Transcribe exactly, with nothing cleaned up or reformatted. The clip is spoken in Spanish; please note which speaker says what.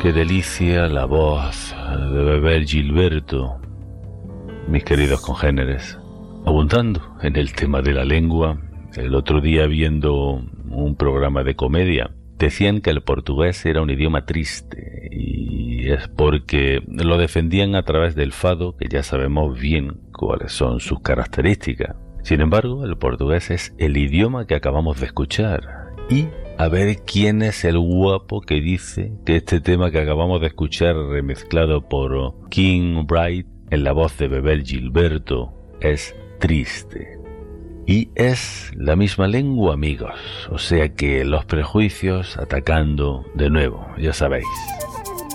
Speaker 1: Qué delicia la voz de beber Gilberto, mis queridos congéneres. Abundando en el tema de la lengua, el otro día viendo un programa de comedia, decían que el portugués era un idioma triste, y es porque lo defendían a través del fado, que ya sabemos bien cuáles son sus características. Sin embargo, el portugués es el idioma que acabamos de escuchar. Y a ver quién es el guapo que dice que este tema que acabamos de escuchar, remezclado por King Bright en la voz de Bebel Gilberto, es triste. Y es la misma lengua, amigos, o sea que los prejuicios atacando de nuevo, ya sabéis.